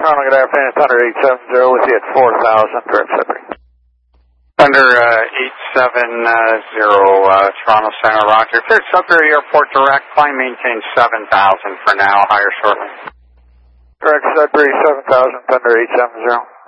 Toronto, good afternoon. Thunder 870 with you at 4,000, direct Sudbury. Thunder 870, Toronto Center, Roger. Cleared Sudbury Airport direct. Climb maintain 7,000 for now. Higher shortly. Direct Sudbury 7,000, Thunder 870.